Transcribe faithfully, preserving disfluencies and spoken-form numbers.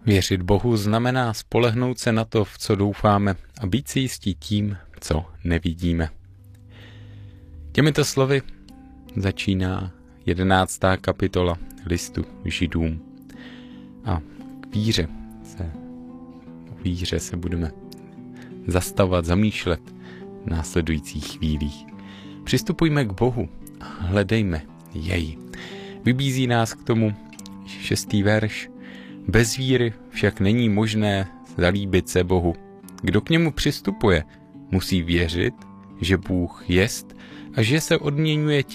Věřit Bohu znamená spolehnout se na to, v co doufáme, a být si jistí tím, co nevidíme. Těmito slovy začíná jedenáctá kapitola listu Židům. A k víře se, o víře se budeme zastavovat, zamýšlet v následujících chvílích. Přistupujme k Bohu a hledejme jej. Vybízí nás k tomu šestý verš. Bez víry však není možné zalíbit se Bohu. Kdo k němu přistupuje, musí věřit, že Bůh jest a že se odměňuje